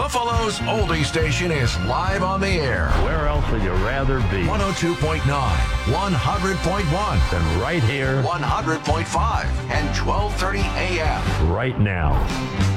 Buffalo's oldie station is live on the air. Where else would you rather be 102.9, 100.1, than right here, 100.5, and 1230 AM. right now?